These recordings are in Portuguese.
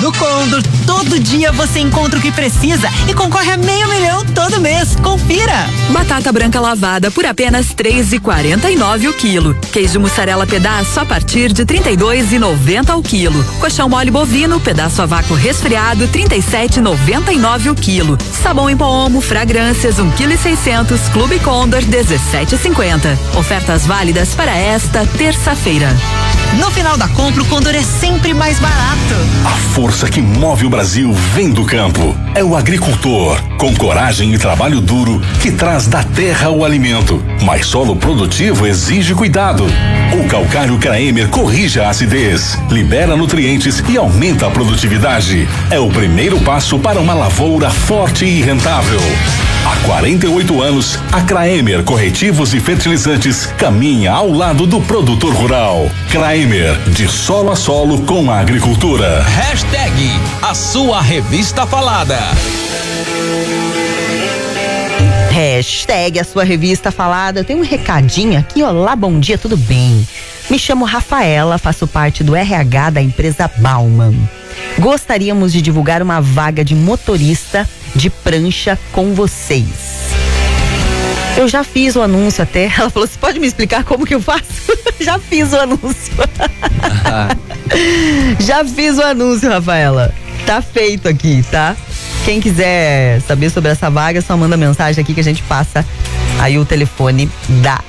No Condor, todo dia você encontra o que precisa e concorre a R$500 mil todo mês. Confira! Batata branca lavada por apenas R$3,49 o quilo. Queijo mussarela pedaço a partir de R$32,90 o quilo. Colchão mole bovino, pedaço a vácuo resfriado, R$37,99 o quilo. Sabão em pó Omo, fragrâncias, 1,6 kg, Clube Condor, R$17,50. Ofertas válidas para esta terça-feira. No final da compra, o Condor é sempre mais barato. A força que move o Brasil vem do campo. É o agricultor, com coragem e trabalho duro, que traz da terra o alimento. Mas solo produtivo exige cuidado. O calcário Kraemer corrige a acidez, libera nutrientes e aumenta a produtividade. É o primeiro passo para uma lavoura forte e rentável. Há 48 anos, a Kraemer Corretivos e Fertilizantes caminha ao lado do produtor rural. Kraemer, de solo a solo com a agricultura. Hashtag a sua revista falada. Hashtag a sua revista falada. Eu tenho um recadinho aqui, ó. Olá, bom dia, tudo bem? Me chamo Rafaela, faço parte do RH da empresa Bauman. Gostaríamos de divulgar uma vaga de motorista de prancha com vocês. Eu já fiz o anúncio até. Ela falou, você pode me explicar como que eu faço? Já fiz o anúncio. Já fiz o anúncio, Rafaela. Tá feito aqui, tá? Quem quiser saber sobre essa vaga, só manda mensagem aqui que a gente passa aí o telefone da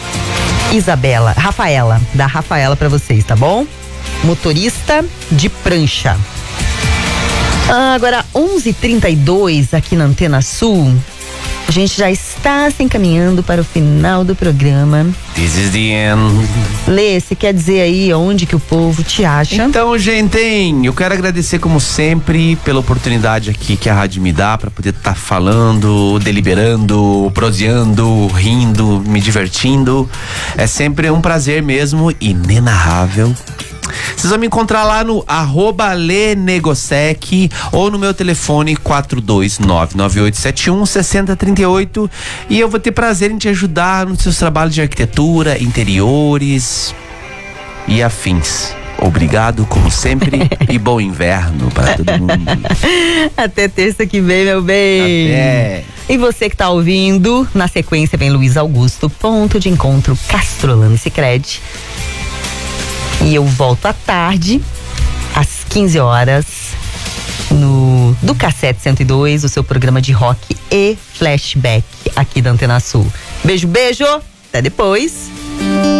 Rafaela pra vocês, tá bom? Motorista de prancha. Agora 11h32 aqui na Antena Sul. A gente já está se encaminhando para o final do programa. This is the end. Lê, você quer dizer aí onde que o povo te acha? Então, gente, eu quero agradecer como sempre pela oportunidade aqui que a rádio me dá para poder estar falando, deliberando, proseando, rindo, me divertindo. É sempre um prazer mesmo, inenarrável. Vocês vão me encontrar lá no @lenegosec ou no meu telefone 42998716038 e eu vou ter prazer em te ajudar nos seus trabalhos de arquitetura, interiores e afins. Obrigado, como sempre, e bom inverno para todo mundo. Até terça que vem, meu bem. Até. E você que tá ouvindo, na sequência vem Luiz Augusto, ponto de encontro Castrolano e Sicredi. E eu volto à tarde, às 15 horas, do Cassete 102, o seu programa de rock e flashback aqui da Antena Sul. Beijo, beijo, até depois.